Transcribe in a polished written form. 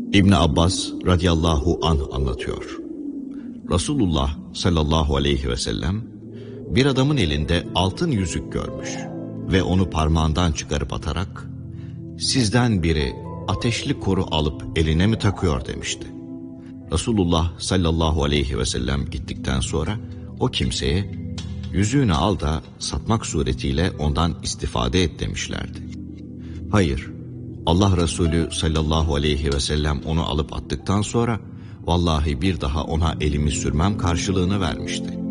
İbn Abbas radıyallahu anh anlatıyor. Resulullah sallallahu aleyhi ve sellem bir adamın elinde altın yüzük görmüş ve onu parmağından çıkarıp atarak "Sizden biri ateşli koru alıp eline mi takıyor?" demişti. Resulullah sallallahu aleyhi ve sellem gittikten sonra o kimseye "Yüzüğünü al da satmak suretiyle ondan istifade et" demişlerdi. Hayır, Allah Resulü sallallahu aleyhi ve sellem onu alıp attıktan sonra vallahi bir daha ona elimi sürmem karşılığını vermişti.